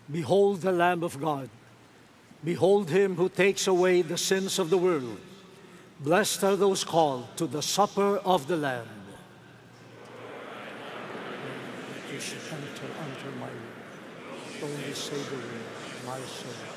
Behold the Lamb of God. Behold him who takes away the sins of the world. Blessed are those called to the supper of the Lamb. You should enter my room. Only say the word, my soul